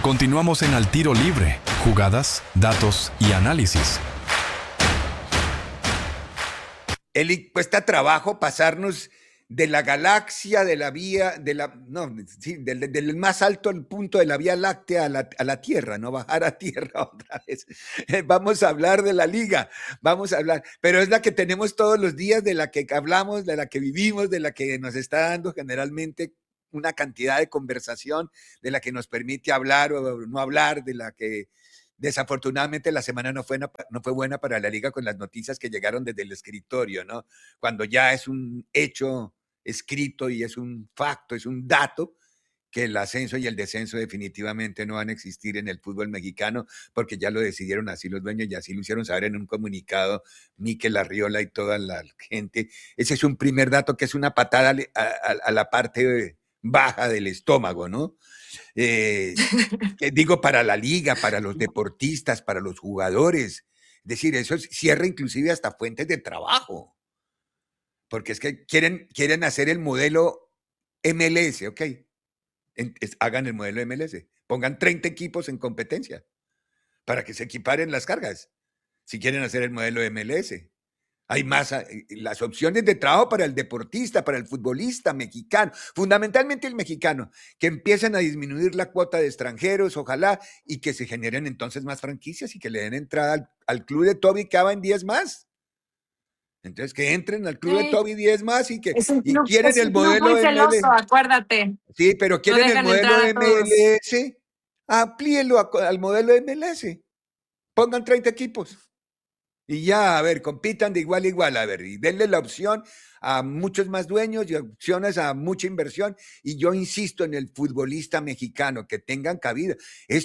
Continuamos en Al Tiro Libre, jugadas, datos y análisis. Eli, cuesta trabajo pasarnos de la galaxia, de la vía, del más alto punto de la Vía Láctea a la Tierra, no bajar a Tierra otra vez. Vamos a hablar de la liga, vamos a hablar, pero es la que tenemos todos los días, de la que hablamos, de la que vivimos, de la que nos está dando generalmente una cantidad de conversación, de la que nos permite hablar o no hablar, de la que desafortunadamente la semana no fue buena para la liga con las noticias que llegaron desde el escritorio, ¿no? Cuando ya es un hecho escrito y es un facto, es un dato, que el ascenso y el descenso definitivamente no van a existir en el fútbol mexicano, porque ya lo decidieron así los dueños y así lo hicieron saber en un comunicado Mikel Arriola y toda la gente. Ese es un primer dato que es una patada a la parte baja del estómago, ¿no? Que digo, para la liga, para los deportistas, para los jugadores. Es decir, eso cierra inclusive hasta fuentes de trabajo, porque es que quieren hacer el modelo MLS, ¿ok? Hagan el modelo MLS, pongan 30 equipos en competencia para que se equiparen las cargas, si quieren hacer el modelo MLS. Hay más, las opciones de trabajo para el deportista, para el futbolista mexicano, fundamentalmente el mexicano, que empiecen a disminuir la cuota de extranjeros, ojalá, y que se generen entonces más franquicias y que le den entrada al club de Toby que en 10 más. Entonces, que entren al club de Toby 10 más y que quieren el modelo muy celoso, acuérdate. Sí, pero quieren el modelo MLS, amplíenlo al modelo MLS. Pongan 30 equipos. Y ya, a ver, compitan de igual a igual, a ver, y denle la opción a muchos más dueños y opciones a mucha inversión. Y yo insisto en el futbolista mexicano, que tengan cabida.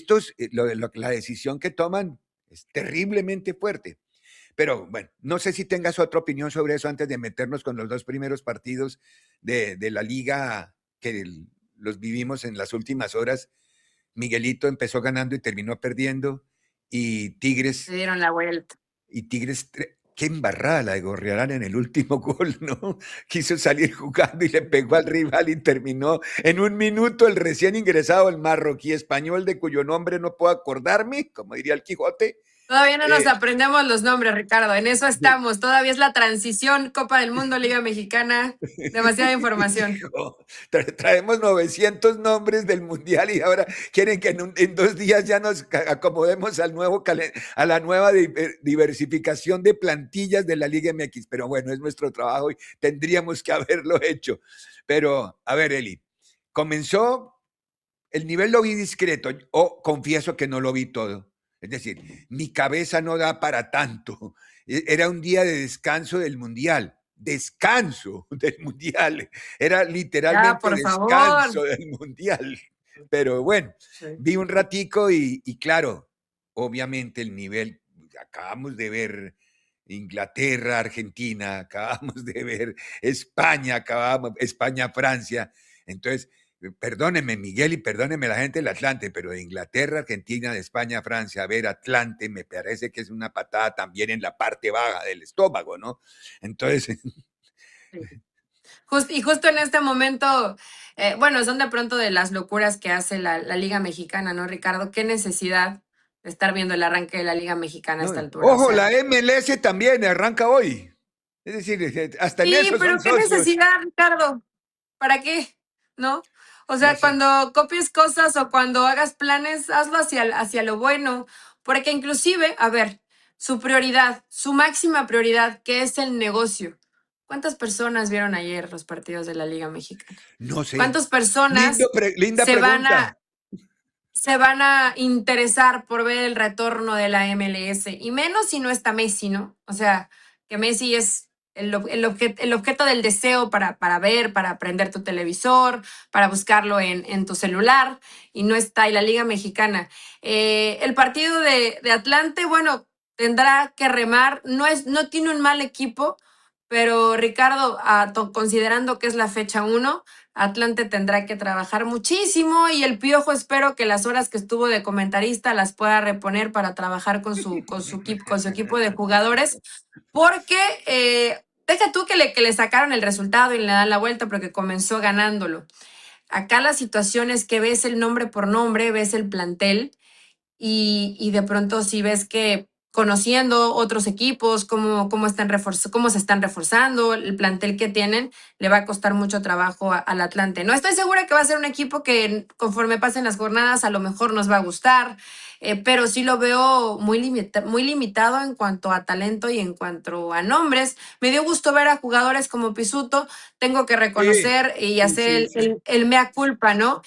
La decisión que toman es terriblemente fuerte. Pero bueno, no sé si tengas otra opinión sobre eso antes de meternos con los dos primeros partidos de la liga que los vivimos en las últimas horas. Miguelito empezó ganando y terminó perdiendo. Y Tigres... Se dieron la vuelta. Y Tigres, qué embarrada la de Gorriarán en el último gol, ¿no? Quiso salir jugando y le pegó al rival y terminó en un minuto el recién ingresado, el marroquí español, de cuyo nombre no puedo acordarme, como diría el Quijote. Todavía no nos aprendemos los nombres, Ricardo, en eso estamos. Todavía es la transición, Copa del Mundo, Liga Mexicana, demasiada información. Traemos 900 nombres del Mundial y ahora quieren que en 2 días ya nos acomodemos a la nueva diversificación de plantillas de la Liga MX. Pero bueno, es nuestro trabajo y tendríamos que haberlo hecho. Pero, a ver, Eli, comenzó, el nivel lo vi discreto, confieso que no lo vi todo. Es decir, mi cabeza no da para tanto. Era un día de descanso del Mundial. Descanso del Mundial. Era literalmente descanso del Mundial. Pero bueno, vi un ratico y claro, obviamente el nivel, acabamos de ver Inglaterra, Argentina, acabamos de ver España, Francia. Entonces, perdónenme, Miguel, y perdónenme la gente del Atlante, pero de Inglaterra, Argentina, de España, Francia, a ver Atlante, me parece que es una patada también en la parte baja del estómago, ¿no? Entonces... Y justo en este momento, bueno, son de pronto de las locuras que hace la Liga Mexicana, ¿no, Ricardo? ¿Qué necesidad de estar viendo el arranque de la Liga Mexicana a esta altura? Ojo, o sea, la MLS también arranca hoy. Es decir, hasta en eso sí, pero ¿qué necesidad, Ricardo? ¿Para qué? ¿No? O sea, no sé. Cuando copies cosas o cuando hagas planes, hazlo hacia lo bueno. Porque inclusive, a ver, su prioridad, su máxima prioridad, que es el negocio. ¿Cuántas personas vieron ayer los partidos de la Liga Mexicana? No sé. ¿Cuántas personas linda pregunta. se van a interesar por ver el retorno de la MLS? Y menos si no está Messi, ¿no? O sea, que Messi es el objeto del deseo para ver, para prender tu televisor, para buscarlo en tu celular, y no está. Y la Liga Mexicana. El partido de Atlante, bueno, tendrá que remar. No tiene un mal equipo, pero Ricardo, considerando que es la fecha 1, Atlante tendrá que trabajar muchísimo y el Piojo espero que las horas que estuvo de comentarista las pueda reponer para trabajar con su equipo de jugadores, porque deja tú que le sacaron el resultado y le dan la vuelta porque comenzó ganándolo. Acá la situación es que ves el nombre por nombre, ves el plantel y de pronto si ves que conociendo otros equipos, cómo se están reforzando, el plantel que tienen, le va a costar mucho trabajo al Atlante. No estoy segura que va a ser un equipo que conforme pasen las jornadas a lo mejor nos va a gustar, pero sí lo veo muy limitado en cuanto a talento y en cuanto a nombres. Me dio gusto ver a jugadores como Pisuto, tengo que Sí, reconocer y sí, hacer sí, sí. el mea culpa, ¿no?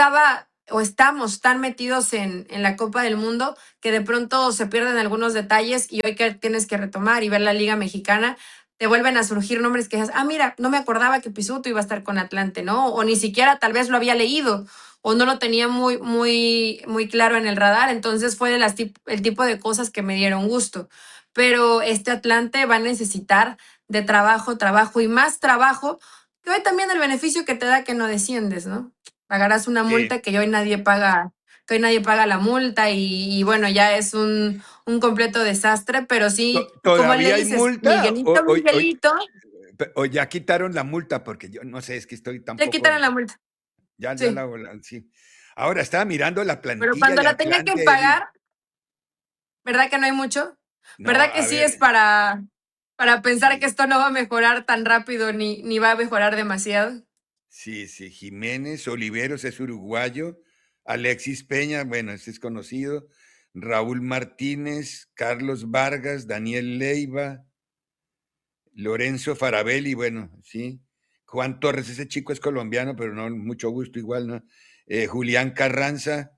Estamos tan metidos en la Copa del Mundo que de pronto se pierden algunos detalles y hoy que tienes que retomar y ver la Liga Mexicana, te vuelven a surgir nombres que dices, mira, no me acordaba que Pisuto iba a estar con Atlante, ¿no? O ni siquiera tal vez lo había leído o no lo tenía muy claro en el radar, entonces fue el tipo de cosas que me dieron gusto. Pero este Atlante va a necesitar de trabajo y más trabajo, que hoy también el beneficio que te da que no desciendes, ¿no? Pagarás una Sí. multa que hoy nadie paga la multa y bueno, ya es un completo desastre, pero sí, como le ¿Todavía hay dices, multa Miguelito, Miguelito, o ya quitaron la multa? Porque yo no sé, es que estoy le tampoco, quitaron la multa, ya sí, sí. Ahora estaba mirando la pero plantilla cuando de la tenga que Atlante, Eli. pagar, ¿verdad que no hay mucho? No, ¿Verdad que a sí ver, es para pensar que sí, esto no va a mejorar tan rápido ni va a mejorar demasiado? sí, sí. Jiménez Oliveros es uruguayo. Alexis Peña, bueno, este es conocido. Raúl Martínez, Carlos Vargas, Daniel Leiva, Lorenzo Farabelli, bueno, sí. Juan Torres, ese chico es colombiano, pero no, mucho gusto igual, ¿no? Julián Carranza,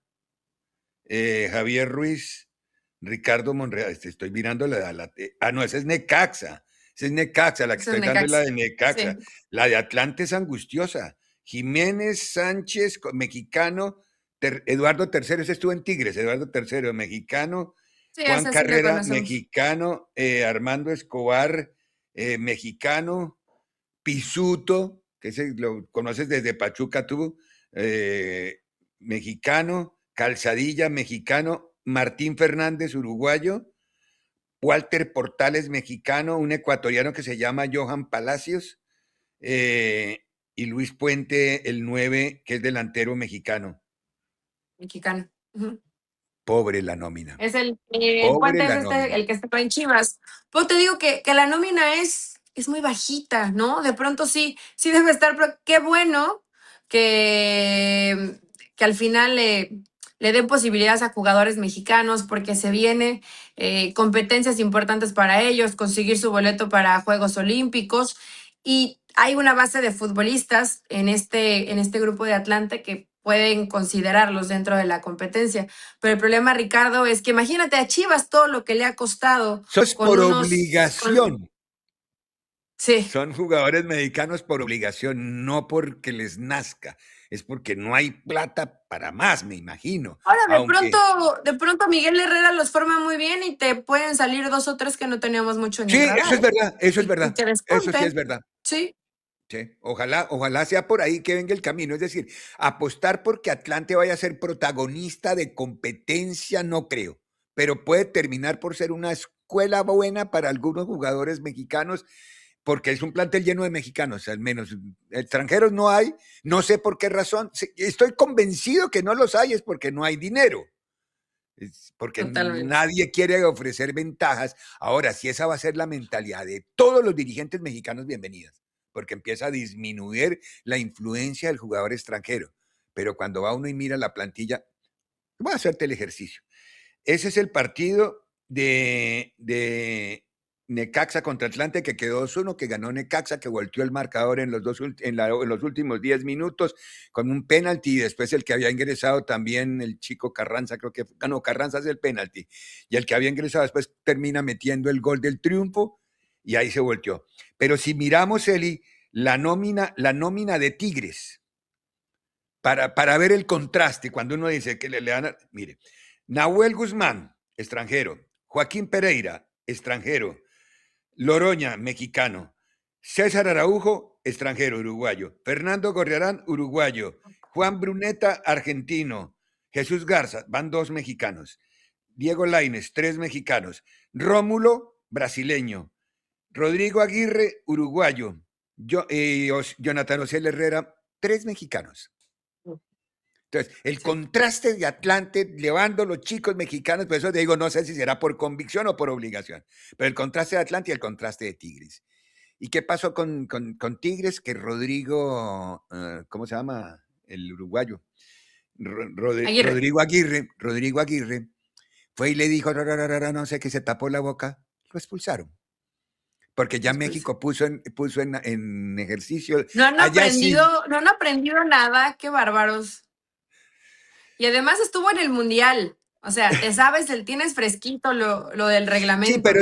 Javier Ruiz, Ricardo Monreal, estoy mirando no, esa es Necaxa, la que Eso es estoy dando es la Necaxa. de Necaxa, Sí, la de Atlante es angustiosa. Jiménez Sánchez, mexicano, Eduardo Tercero, ese estuvo en Tigres, Eduardo Tercero, mexicano, sí, Juan ese sí lo Carrera, conocemos. mexicano, Armando Escobar, mexicano, Pisuto, que ese lo conoces desde Pachuca tú, mexicano, Calzadilla, mexicano, Martín Fernández, uruguayo, Walter Portales, mexicano, un ecuatoriano que se llama Johan Palacios, y Luis Puente, el 9, que es delantero mexicano. Mexicano. Ujú. Pobre la nómina, El pobre Puente es la nómina. el que está en Chivas. Pues te digo que la nómina es muy bajita, ¿no? De pronto sí debe estar, pero qué bueno que, que al final le den posibilidades a jugadores mexicanos porque se viene competencias importantes para ellos, conseguir su boleto para Juegos Olímpicos y hay una base de futbolistas en este grupo de Atlante que pueden considerarlos dentro de la competencia. Pero el problema, Ricardo, es que imagínate a Chivas todo lo que le ha costado Eso es con por unos... obligación. Sí. Son jugadores mexicanos por obligación, no porque les nazca. Es porque no hay plata para más, me imagino. Ahora, Aunque, de pronto Miguel Herrera los forma muy bien y te pueden salir dos o tres que no teníamos mucho en sí, el eso radar, es ¿eh? verdad, eso es Y verdad. que Eso sí es despunten. verdad. Sí, Sí. Ojalá sea por ahí que venga el camino. Es decir, apostar porque Atlante vaya a ser protagonista de competencia, no creo. Pero puede terminar por ser una escuela buena para algunos jugadores mexicanos porque es un plantel lleno de mexicanos, al menos extranjeros no hay, no sé por qué razón, estoy convencido que no los hay, es porque no hay dinero, es porque totalmente. nadie quiere ofrecer ventajas. Ahora, si esa va a ser la mentalidad de todos los dirigentes mexicanos, bienvenidas, porque empieza a disminuir la influencia del jugador extranjero, pero cuando va uno y mira la plantilla, voy a hacerte el ejercicio. Ese es el partido de Necaxa contra Atlante que quedó 2-1, que ganó Necaxa, que volteó el marcador en los últimos 10 minutos con un penalti y después el que había ingresado también, el chico Carranza, creo que ganó Carranza es el penalti, y el que había ingresado después termina metiendo el gol del triunfo y ahí se volteó. Pero si miramos, Eli, la nómina de Tigres, para ver el contraste, cuando uno dice que le dan, mire, Nahuel Guzmán, extranjero, Joaquín Pereira, extranjero, Loroña, mexicano, César Araujo, extranjero, uruguayo, Fernando Gorriarán, uruguayo, Juan Bruneta, argentino, Jesús Garza, van 2 mexicanos, Diego Lainez, 3 mexicanos, Rómulo, brasileño, Rodrigo Aguirre, uruguayo, Jonathan Ociel Herrera, 3 mexicanos. Entonces, el Sí. contraste de Atlante, llevando a los chicos mexicanos, por eso te digo, no sé si será por convicción o por obligación, pero el contraste de Atlante y el contraste de Tigres. ¿Y qué pasó con Tigres? Que Rodrigo, ¿cómo se llama? El uruguayo. Aguirre. Rodrigo Aguirre, fue y le dijo, no sé, que se tapó la boca, lo expulsaron. Porque ya Después. México puso en ejercicio. No han Allá sí. aprendido nada, qué bárbaros. Y además estuvo en el Mundial. O sea, te sabes, tienes fresquito lo del Sí, reglamento, pero ¿no?